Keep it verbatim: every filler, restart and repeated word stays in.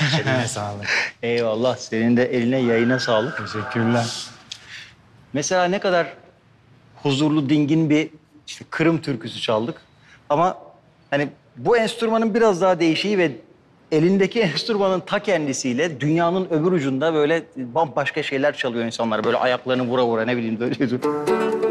Eline sağlık. Eyvallah. Senin de eline yayına sağlık. Teşekkürler. Mesela ne kadar huzurlu, dingin bir işte Kırım türküsü çaldık. Ama hani bu enstrümanın biraz daha değişiği ve elindeki enstrümanın ta kendisiyle dünyanın öbür ucunda böyle bambaşka şeyler çalıyor insanlar. Böyle ayaklarını vura vura ne bileyim böyle.